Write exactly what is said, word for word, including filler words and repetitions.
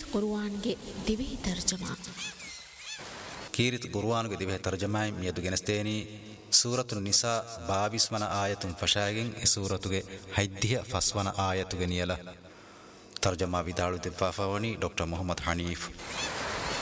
කුර්ආන්ගේ දිවෙහි තර්ජමා කීරිත කුර්ආන්ගේ දිවෙහි තර්ජමායි මියදු ගෙනස්තේනි සූරතුන් නිසා බාවිස් වන ආයතුන් ෆෂාගෙන් ඒ සූරතුගේ හයිද්දිය ෆස්වන ආයතුගේ නියලා තර්ජමා විදාළු දෙපාෆවනි doctor Muhammad හනීෆ්